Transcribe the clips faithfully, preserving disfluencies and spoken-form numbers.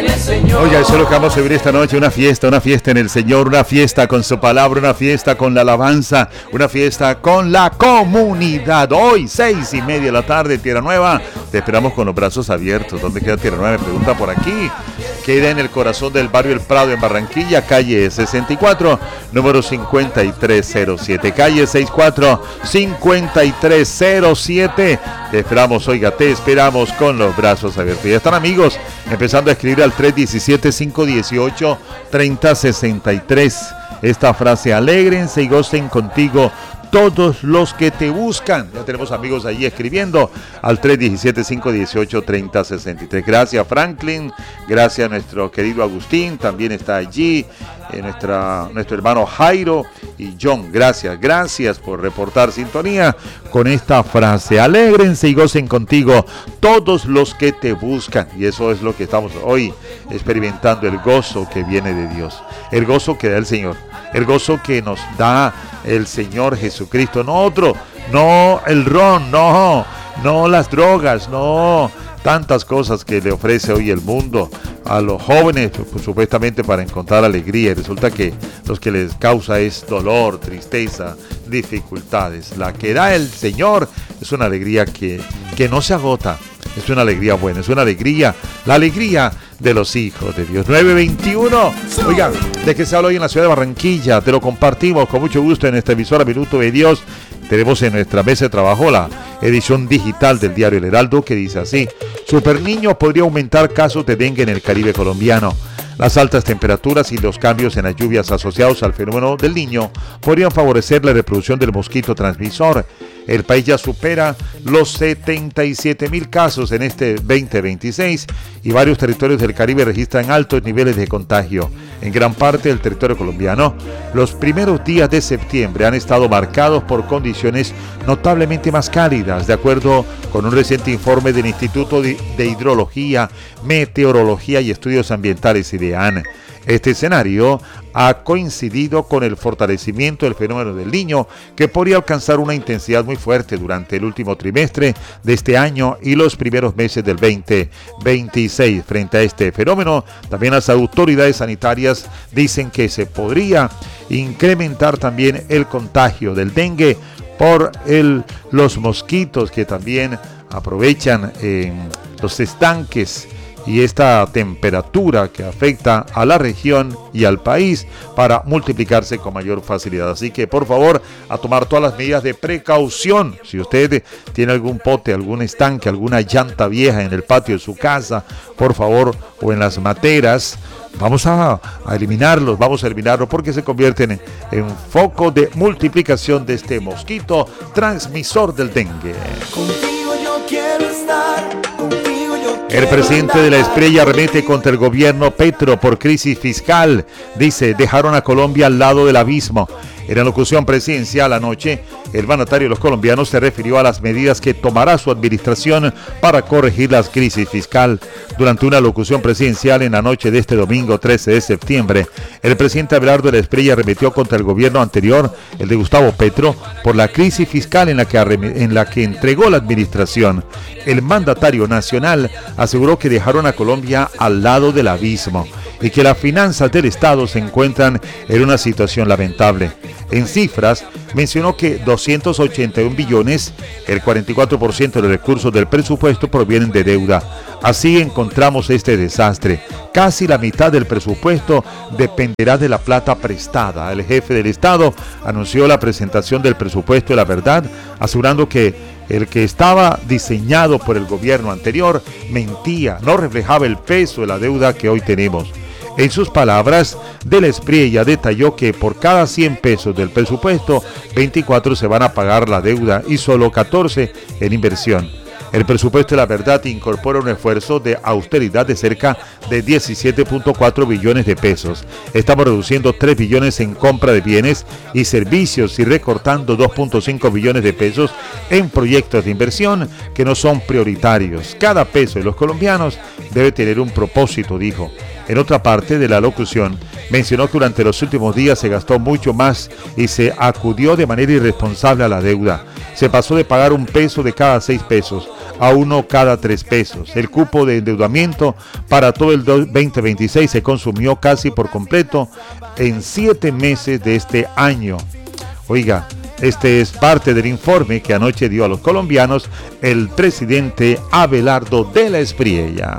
en el Señor. Oiga, eso es lo que vamos a vivir esta noche, una fiesta, una fiesta en el Señor, una fiesta con su palabra, una fiesta con la alabanza, una fiesta con la comunidad. Hoy, seis y media de la tarde, Tierra Nueva, te esperamos con los brazos abiertos. ¿Dónde queda Tierra Nueva? Me pregunta por aquí. Queda en el corazón del barrio El Prado en Barranquilla, calle sesenta y cuatro, número cincuenta y tres cero siete, calle sesenta y cuatro, cincuenta y tres cero siete. Te esperamos, oiga, te esperamos con los brazos abiertos. Ya están, amigos, empezando a escribir al tres uno siete, cinco uno ocho, tres cero seis tres. Esta frase: alégrense y gocen contigo todos los que te buscan. Ya tenemos amigos allí escribiendo al tres uno siete, cinco uno ocho, tres cero seis tres. Gracias, Franklin. Gracias a nuestro querido Agustín. También está allí eh, nuestra, nuestro hermano Jairo y John. Gracias, gracias por reportar sintonía con esta frase: alégrense y gocen contigo todos los que te buscan. Y eso es lo que estamos hoy experimentando, el gozo que viene de Dios, el gozo que da el Señor, el gozo que nos da el Señor Jesucristo, no otro, no el ron, no, no las drogas, no tantas cosas que le ofrece hoy el mundo a los jóvenes, pues, supuestamente para encontrar alegría, y resulta que los que les causa es dolor, tristeza, dificultades. La que da el Señor es una alegría que, que no se agota, es una alegría buena, es una alegría, la alegría de los hijos de Dios. nueve veintiuno. Oigan, ¿de qué se habla hoy en la ciudad de Barranquilla? Te lo compartimos con mucho gusto en esta emisora Minuto de Dios. Tenemos en nuestra mesa de trabajo la edición digital del diario El Heraldo, que dice así: Super Niño podría aumentar casos de dengue en el Caribe colombiano. Las altas temperaturas y los cambios en las lluvias asociados al fenómeno del Niño podrían favorecer la reproducción del mosquito transmisor. El país ya supera los setenta y siete mil casos en este veinte veintiséis y varios territorios del Caribe registran altos niveles de contagio. En gran parte del territorio colombiano, los primeros días de septiembre han estado marcados por condiciones notablemente más cálidas, de acuerdo con un reciente informe del Instituto de Hidrología, Meteorología y Estudios Ambientales, IDEAN. Este escenario ha coincidido con el fortalecimiento del fenómeno del Niño, que podría alcanzar una intensidad muy fuerte durante el último trimestre de este año y los primeros meses del veinte veintiséis. Frente a este fenómeno, también las autoridades sanitarias dicen que se podría incrementar también el contagio del dengue por el, los mosquitos que también aprovechan eh, los estanques y esta temperatura que afecta a la región y al país para multiplicarse con mayor facilidad. Así que, por favor, a tomar todas las medidas de precaución. Si usted tiene algún pote, algún estanque, alguna llanta vieja en el patio de su casa, por favor, o en las materas, vamos a, a eliminarlos, vamos a eliminarlos porque se convierten en, en foco de multiplicación de este mosquito transmisor del dengue. Contigo yo quiero estar, contigo. El presidente de la Espriella arremete contra el gobierno Petro por crisis fiscal. Dice: dejaron a Colombia al lado del abismo. En la locución presidencial anoche, el mandatario de los colombianos se refirió a las medidas que tomará su administración para corregir la crisis fiscal. Durante una locución presidencial en la noche de este domingo trece de septiembre, el presidente Abelardo de la Espriella arremetió contra el gobierno anterior, el de Gustavo Petro, por la crisis fiscal en la que, en la que entregó la administración. El mandatario nacional aseguró que dejaron a Colombia al lado del abismo y que las finanzas del Estado se encuentran en una situación lamentable. En cifras, mencionó que doscientos ochenta y un billones, el cuarenta y cuatro por ciento de los recursos del presupuesto provienen de deuda. Así encontramos este desastre. Casi la mitad del presupuesto dependerá de la plata prestada. El jefe del Estado anunció la presentación del presupuesto de la verdad, asegurando que el que estaba diseñado por el gobierno anterior mentía, no reflejaba el peso de la deuda que hoy tenemos. En sus palabras, de la Espriella detalló que por cada cien pesos del presupuesto, veinticuatro se van a pagar la deuda y solo catorce en inversión. El presupuesto de la verdad incorpora un esfuerzo de austeridad de cerca de diecisiete punto cuatro billones de pesos. Estamos reduciendo tres billones en compra de bienes y servicios y recortando dos punto cinco billones de pesos en proyectos de inversión que no son prioritarios. Cada peso de los colombianos debe tener un propósito, dijo. En otra parte de la locución, mencionó que durante los últimos días se gastó mucho más y se acudió de manera irresponsable a la deuda. se pasó de pagar un peso de cada seis pesos a uno cada tres pesos. El cupo de endeudamiento para todo el veinte veintiséis se consumió casi por completo en siete meses de este año. Oiga, este es parte del informe que anoche dio a los colombianos el presidente Abelardo de la Espriella.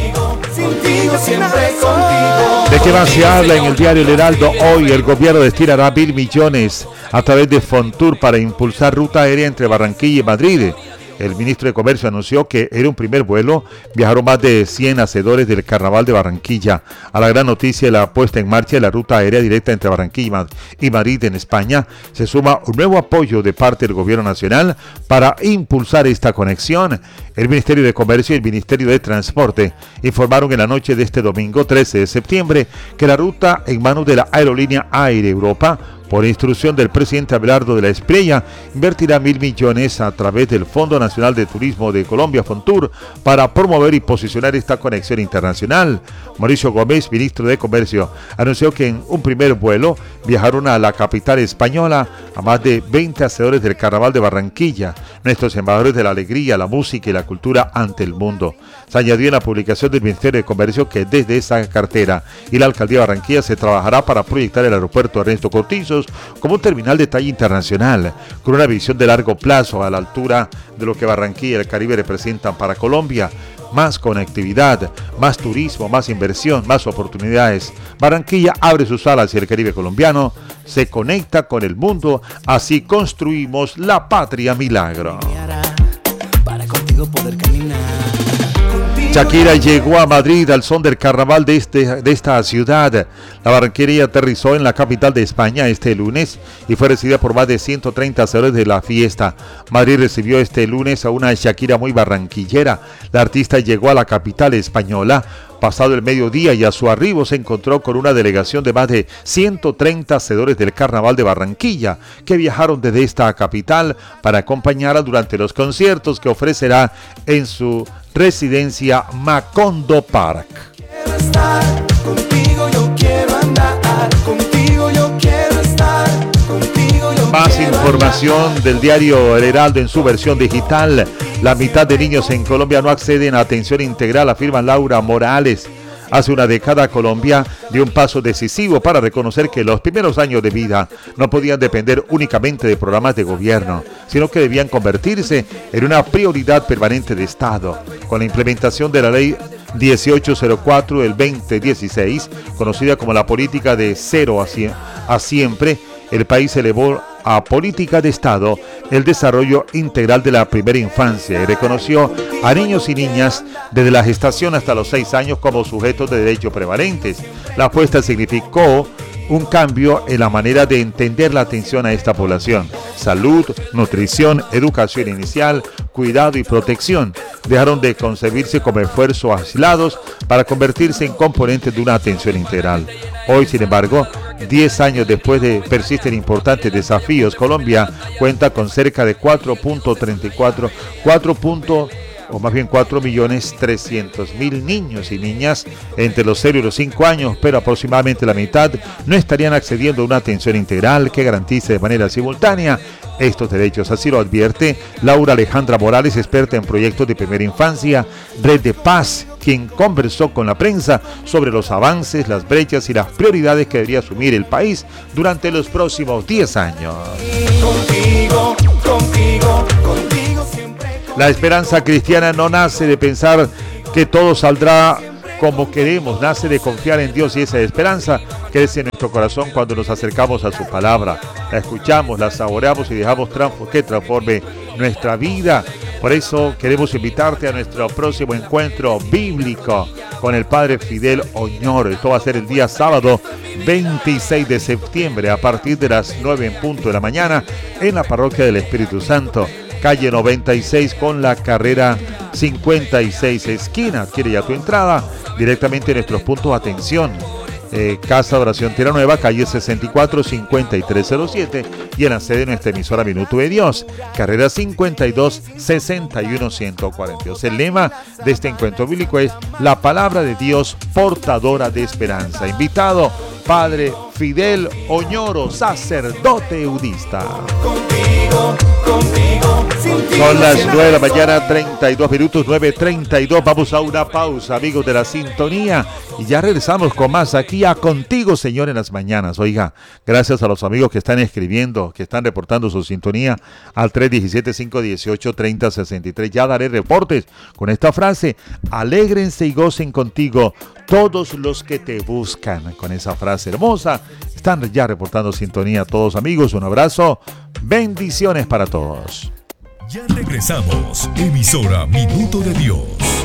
¿De qué más se habla en el diario El Heraldo? Hoy el gobierno destinará mil millones a través de Fontur para impulsar ruta aérea entre Barranquilla y Madrid. El ministro de Comercio anunció que en un primer vuelo viajaron más de cien hacedores del Carnaval de Barranquilla. A la gran noticia de la puesta en marcha de la ruta aérea directa entre Barranquilla y Madrid en España, se suma un nuevo apoyo de parte del Gobierno Nacional para impulsar esta conexión. El Ministerio de Comercio y el Ministerio de Transporte informaron en la noche de este domingo trece de septiembre que la ruta en manos de la aerolínea Air Europa, por instrucción del presidente Abelardo de la Espriella, invertirá mil millones a través del Fondo Nacional de Turismo de Colombia, Fontur, para promover y posicionar esta conexión internacional. Mauricio Gómez, ministro de Comercio, anunció que en un primer vuelo viajaron a la capital española a más de veinte hacedores del Carnaval de Barranquilla, nuestros embajadores de la alegría, la música y la cultura ante el mundo. Se añadió en la publicación del Ministerio de Comercio que desde esa cartera y la Alcaldía de Barranquilla se trabajará para proyectar el aeropuerto Ernesto Cortizos como un terminal de talla internacional, con una visión de largo plazo a la altura de lo que Barranquilla y el Caribe representan para Colombia. Más conectividad, más turismo, más inversión, más oportunidades. Barranquilla abre sus alas y el Caribe colombiano se conecta con el mundo. Así construimos la patria milagro. Para contigo poder caminar. Shakira llegó a Madrid al son del carnaval de, este, de esta ciudad. La barranquería aterrizó en la capital de España este lunes y fue recibida por más de ciento treinta hacedores de la fiesta. Madrid recibió este lunes a una Shakira muy barranquillera. La artista llegó a la capital española pasado el mediodía y a su arribo se encontró con una delegación de más de ciento treinta hacedores del Carnaval de Barranquilla que viajaron desde esta capital para acompañarla durante los conciertos que ofrecerá en su residencia Macondo Park. Quiero estar contigo, yo quiero andar contigo, yo quiero estar contigo, yo Más quiero información andar. del diario El Heraldo en su versión digital. La mitad de niños en Colombia no acceden a atención integral, afirma Laura Morales. Hace una década Colombia dio un paso decisivo para reconocer que los primeros años de vida no podían depender únicamente de programas de gobierno, sino que debían convertirse en una prioridad permanente de Estado. Con la implementación de la ley dieciocho cero cuatro del veinte dieciséis, conocida como la política de cero a siempre, el país elevó a política de Estado el desarrollo integral de la primera infancia y reconoció a niños y niñas desde la gestación hasta los seis años como sujetos de derecho prevalentes. La apuesta significó un cambio en la manera de entender la atención a esta población. Salud, nutrición, educación inicial, cuidado y protección dejaron de concebirse como esfuerzos aislados para convertirse en componentes de una atención integral. Hoy, sin embargo, diez años después de persisten importantes desafíos, Colombia cuenta con cerca de cuatro punto treinta y cuatro, cuatro o más bien cuatro millones trescientos mil niños y niñas entre los cero y los cinco años, pero aproximadamente la mitad no estarían accediendo a una atención integral que garantice de manera simultánea estos derechos. Así lo advierte Laura Alejandra Morales, experta en proyectos de primera infancia, Red de Paz, quien conversó con la prensa sobre los avances, las brechas y las prioridades que debería asumir el país durante los próximos diez años. Contigo, contigo, contigo siempre. La esperanza cristiana no nace de pensar que todo saldrá como queremos, nace de confiar en Dios, y esa esperanza crece en nuestro corazón cuando nos acercamos a su palabra, la escuchamos, la saboreamos y dejamos que transforme nuestra vida. Por eso queremos invitarte a nuestro próximo encuentro bíblico con el Padre Fidel Oñoro. Esto va a ser el día sábado veintiséis de septiembre a partir de las nueve en punto de la mañana en la Parroquia del Espíritu Santo, calle noventa y seis con la carrera cincuenta y seis esquina. Adquiere ya tu entrada directamente en nuestros puntos de atención. Eh, Casa de Oración Tierra Nueva, calle sesenta y cuatro cincuenta y tres cero siete, y en la sede de nuestra emisora Minuto de Dios, carrera cincuenta y dos sesenta y uno ciento cuarenta y dos. El lema de este encuentro bíblico es la palabra de Dios portadora de esperanza. Invitado, Padre Fidel Oñoro, sacerdote eudista. Contigo contigo, contigo, sin ti. Son las nueve de la mañana, treinta y dos minutos, nueve treinta y dos. Vamos a una pausa, amigos de la sintonía. Y ya regresamos con más aquí a Contigo, Señor, en las mañanas. Oiga, gracias a los amigos que están escribiendo, que están reportando su sintonía al tres uno siete, cinco uno ocho, tres cero seis tres. Ya daré reportes con esta frase: alégrense y gocen contigo todos los que te buscan. Con esa frase hermosa, están ya reportando sintonía todos, amigos. Un abrazo, bendiciones para todos. Ya regresamos, emisora Minuto de Dios.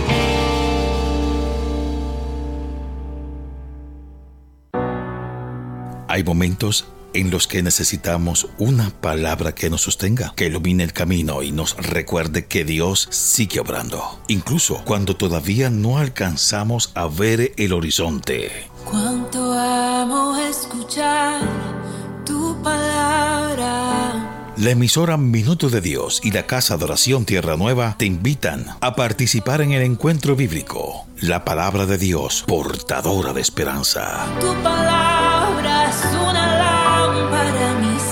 Hay momentos en los que necesitamos una palabra que nos sostenga, que ilumine el camino y nos recuerde que Dios sigue obrando, incluso cuando todavía no alcanzamos a ver el horizonte. Cuánto amo escuchar tu palabra. La emisora Minuto de Dios y la Casa de Oración Tierra Nueva te invitan a participar en el encuentro bíblico. La palabra de Dios, portadora de esperanza. Tu palabra es una lámpara a mis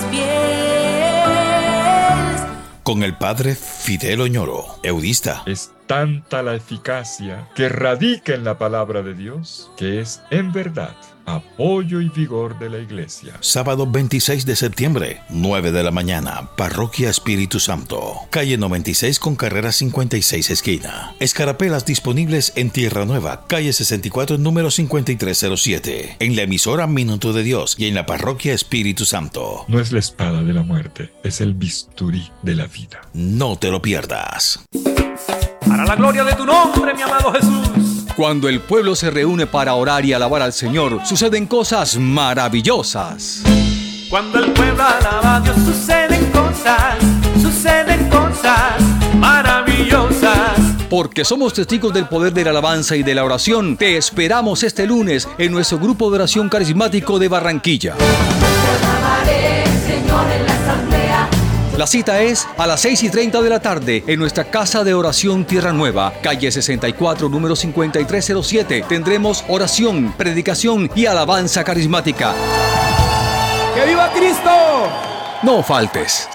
pies. Con el padre Fidel Oñoro, eudista. Es tanta la eficacia que radica en la palabra de Dios, que es en verdad apoyo y vigor de la iglesia. Sábado veintiséis de septiembre, nueve de la mañana, Parroquia Espíritu Santo, calle noventa y seis con carrera cincuenta y seis esquina. Escarapelas disponibles en Tierra Nueva, calle sesenta y cuatro, número cincuenta y tres cero siete. En la emisora Minuto de Dios y en la Parroquia Espíritu Santo. No es la espada de la muerte, es el bisturí de la vida. No te lo pierdas. Para la gloria de tu nombre, mi amado Jesús. Cuando el pueblo se reúne para orar y alabar al Señor, suceden cosas maravillosas. Cuando el pueblo alaba a Dios, suceden cosas, suceden cosas maravillosas. Porque somos testigos del poder de la alabanza y de la oración, te esperamos este lunes en nuestro grupo de oración carismático de Barranquilla. Te alabaré, Señor, en la asamblea. La cita es a las seis y treinta de la tarde en nuestra Casa de Oración Tierra Nueva, calle sesenta y cuatro, número cincuenta y tres cero siete. Tendremos oración, predicación y alabanza carismática. ¡Que viva Cristo! No faltes.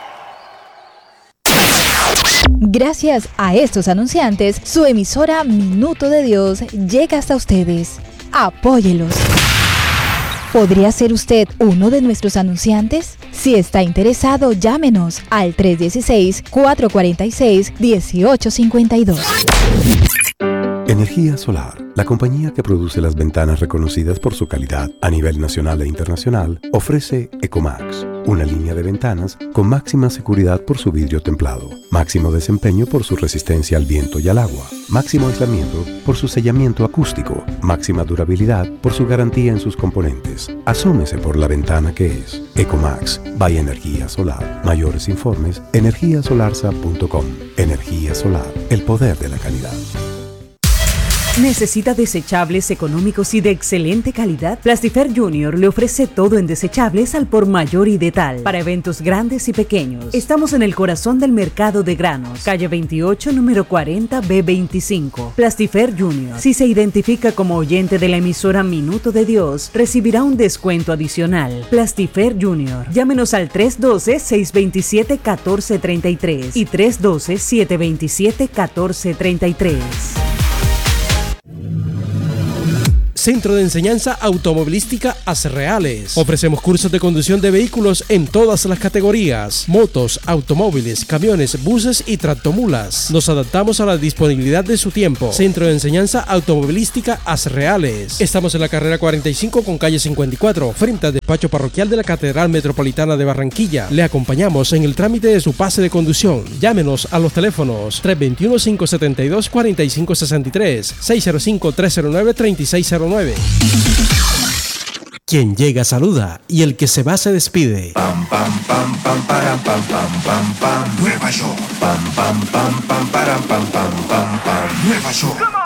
Gracias a estos anunciantes, su emisora Minuto de Dios llega hasta ustedes. Apóyelos. ¿Podría ser usted uno de nuestros anunciantes? Si está interesado, llámenos al tres uno seis, cuatro cuatro seis, uno ocho cinco dos. Energía Solar, la compañía que produce las ventanas reconocidas por su calidad a nivel nacional e internacional, ofrece Ecomax, una línea de ventanas con máxima seguridad por su vidrio templado, máximo desempeño por su resistencia al viento y al agua, máximo aislamiento por su sellamiento acústico, máxima durabilidad por su garantía en sus componentes. Asómese por la ventana que es Ecomax by Energía Solar. Mayores informes, energía solarsa punto com. Energía Solar, el poder de la calidad. ¿Necesita desechables económicos y de excelente calidad? Plastifer Junior le ofrece todo en desechables al por mayor y de tal, para eventos grandes y pequeños. Estamos en el corazón del mercado de granos, calle veintiocho, número cuarenta B veinticinco. Plastifer Junior. Si se identifica como oyente de la emisora Minuto de Dios, recibirá un descuento adicional. Plastifer Junior. Llámenos al tres uno dos, seis dos siete, uno cuatro tres tres y tres uno dos, siete dos siete, uno cuatro tres tres. Centro de Enseñanza Automovilística Azreales. Ofrecemos cursos de conducción de vehículos en todas las categorías: motos, automóviles, camiones, buses y tractomulas. Nos adaptamos a la disponibilidad de su tiempo. Centro de Enseñanza Automovilística Azreales. Estamos en la carrera cuarenta y cinco con calle cincuenta y cuatro, frente al despacho parroquial de la Catedral Metropolitana de Barranquilla. Le acompañamos en el trámite de su pase de conducción. Llámenos a los teléfonos tres dos uno, cinco siete dos, cuatro cinco seis tres, seis cero cinco, tres cero nueve, tres seis cero nueve. Quien llega saluda y el que se va se despide. Pam pam pam pam param pam pam pam pam. Nueva York. Pam pam pam pam param pam pam pam pam. Nueva York.